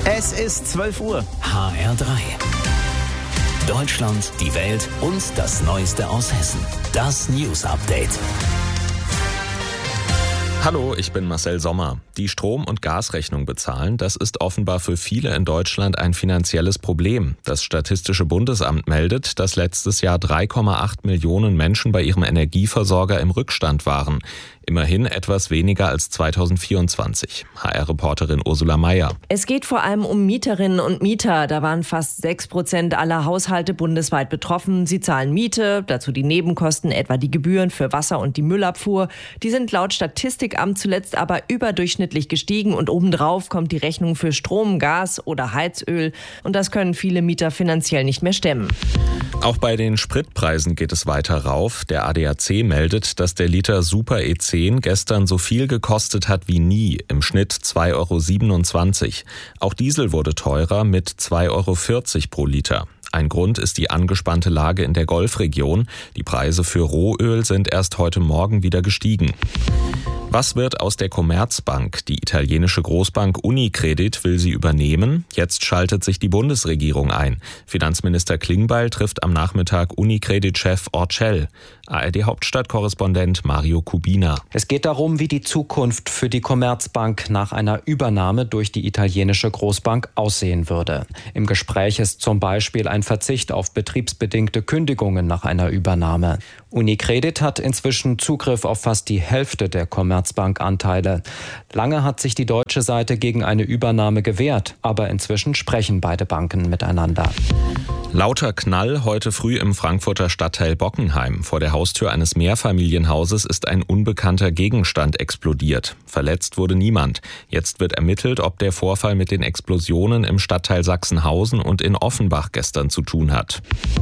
Es ist 12 Uhr. HR3. Deutschland, die Welt und das Neueste aus Hessen. Das News Update. Hallo, ich bin Marcel Sommer. Die Strom- und Gasrechnung bezahlen, das ist offenbar für viele in Deutschland ein finanzielles Problem. Das Statistische Bundesamt meldet, dass letztes Jahr 3,8 Millionen Menschen bei ihrem Energieversorger im Rückstand waren. Immerhin etwas weniger als 2024. HR-Reporterin Ursula Mayer. Es geht vor allem um Mieterinnen und Mieter. Da waren fast 6% aller Haushalte bundesweit betroffen. Sie zahlen Miete, dazu die Nebenkosten, etwa die Gebühren für Wasser und die Müllabfuhr. Die sind laut Statistikamt zuletzt aber überdurchschnittlich gestiegen. Und obendrauf kommt die Rechnung für Strom, Gas oder Heizöl. Und das können viele Mieter finanziell nicht mehr stemmen. Auch bei den Spritpreisen geht es weiter rauf. Der ADAC meldet, dass der Liter Super E10 gestern so viel gekostet hat wie nie, im Schnitt 2,27 €. Auch Diesel wurde teurer mit 2,40 € pro Liter. Ein Grund ist die angespannte Lage in der Golfregion. Die Preise für Rohöl sind erst heute Morgen wieder gestiegen. Was wird aus der Commerzbank? Die italienische Großbank Unicredit will sie übernehmen. Jetzt schaltet sich die Bundesregierung ein. Finanzminister Klingbeil trifft am Nachmittag Unicredit-Chef Orcel. ARD-Hauptstadtkorrespondent Mario Kubina. Es geht darum, wie die Zukunft für die Commerzbank nach einer Übernahme durch die italienische Großbank aussehen würde. Im Gespräch ist zum Beispiel ein Verzicht auf betriebsbedingte Kündigungen nach einer Übernahme. Unicredit hat inzwischen Zugriff auf fast die Hälfte der Commerzbank-Anteile. Lange hat sich die deutsche Seite gegen eine Übernahme gewehrt, aber inzwischen sprechen beide Banken miteinander. Lauter Knall heute früh im Frankfurter Stadtteil Bockenheim. Vor der Haustür eines Mehrfamilienhauses ist ein unbekannter Gegenstand explodiert. Verletzt wurde niemand. Jetzt wird ermittelt, ob der Vorfall mit den Explosionen im Stadtteil Sachsenhausen und in Offenbach gestern zu tun hat.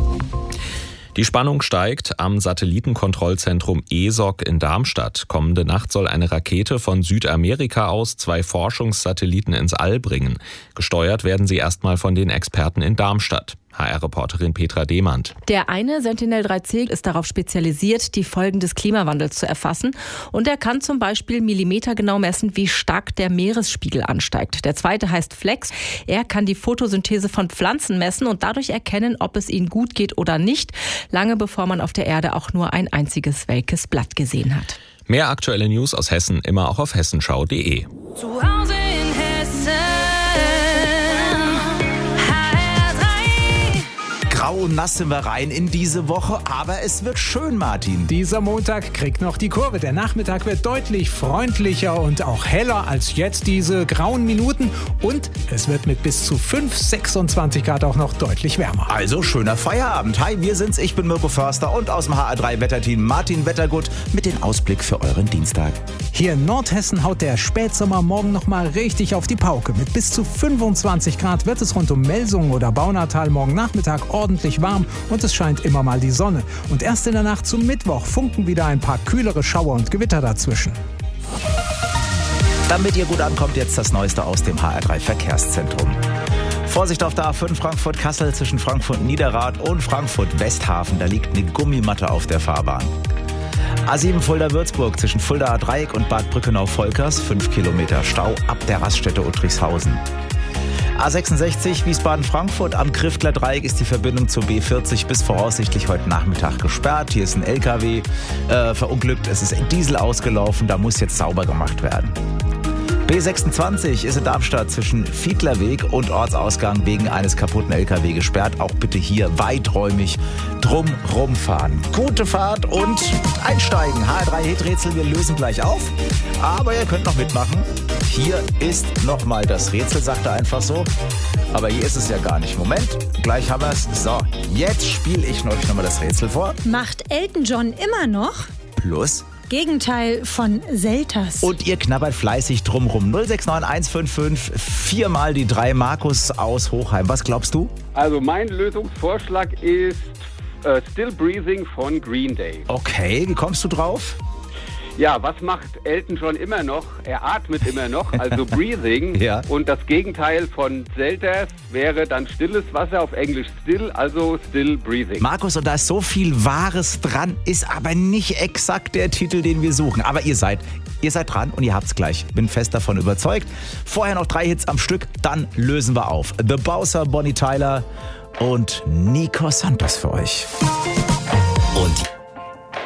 Die Spannung steigt am Satellitenkontrollzentrum ESOC in Darmstadt. Kommende Nacht soll eine Rakete von Südamerika aus 2 Forschungssatelliten ins All bringen. Gesteuert werden sie erstmal von den Experten in Darmstadt. HR-Reporterin Petra Demand. Der eine, Sentinel-3C, ist darauf spezialisiert, die Folgen des Klimawandels zu erfassen. Und er kann zum Beispiel millimetergenau messen, wie stark der Meeresspiegel ansteigt. Der zweite heißt Flex. Er kann die Photosynthese von Pflanzen messen und dadurch erkennen, ob es ihnen gut geht oder nicht. Lange bevor man auf der Erde auch nur ein einziges welkes Blatt gesehen hat. Mehr aktuelle News aus Hessen immer auch auf hessenschau.de. Zu Hause in Hessen. Grau und nass sind wir rein in diese Woche, aber es wird schön, Martin. Dieser Montag kriegt noch die Kurve. Der Nachmittag wird deutlich freundlicher und auch heller als jetzt diese grauen Minuten. Und es wird mit bis zu 26 Grad auch noch deutlich wärmer. Also schöner Feierabend. Hi, wir sind's. Ich bin Mirko Förster und aus dem HR3-Wetterteam Martin Wettergut mit dem Ausblick für euren Dienstag. Hier in Nordhessen haut der Spätsommer morgen noch mal richtig auf die Pauke. Mit bis zu 25 Grad wird es rund um Melsungen oder Baunatal morgen Nachmittag ordentlich warm und es scheint immer mal die Sonne. Und erst in der Nacht zum Mittwoch funken wieder ein paar kühlere Schauer und Gewitter dazwischen. Damit ihr gut ankommt, jetzt das Neueste aus dem HR3 Verkehrszentrum. Vorsicht auf der A5 Frankfurt-Kassel zwischen Frankfurt-Niederrad und Frankfurt-Westhafen. Da liegt eine Gummimatte auf der Fahrbahn. A7 Fulda-Würzburg zwischen Fulda-Dreieck und Bad Brückenau-Volkers. 5 Kilometer Stau ab der Raststätte Uttrichshausen. A66 Wiesbaden-Frankfurt am Kriftler Dreieck ist die Verbindung zur B40 bis voraussichtlich heute Nachmittag gesperrt. Hier ist ein LKW verunglückt, es ist ein Diesel ausgelaufen, da muss jetzt sauber gemacht werden. B26 ist in Darmstadt zwischen Fiedlerweg und Ortsausgang wegen eines kaputten LKW gesperrt. Auch bitte hier weiträumig drum rumfahren. Gute Fahrt und einsteigen. HR3-Hit-Rätsel, wir lösen gleich auf. Aber ihr könnt noch mitmachen. Hier ist nochmal das Rätsel, sagt er einfach so. Aber hier ist es ja gar nicht. Moment, gleich haben wir es. So, jetzt spiele ich euch nochmal das Rätsel vor. Macht Elton John immer noch? Plus Gegenteil von Selters. Und ihr knabbert fleißig drumrum. 069155 4 die 3. Markus aus Hochheim. Was glaubst du? Also mein Lösungsvorschlag ist Still Breathing von Green Day. Okay, wie kommst du drauf? Ja, was macht Elton John immer noch? Er atmet immer noch, also breathing. Ja. Und das Gegenteil von Selters wäre dann stilles Wasser, auf Englisch still, also still breathing. Markus, und da ist so viel Wahres dran, ist aber nicht exakt der Titel, den wir suchen. Aber ihr seid dran und ihr habt's gleich. Bin fest davon überzeugt. Vorher noch 3 Hits am Stück, dann lösen wir auf. The Bowser, Bonnie Tyler und Nico Santos für euch. Und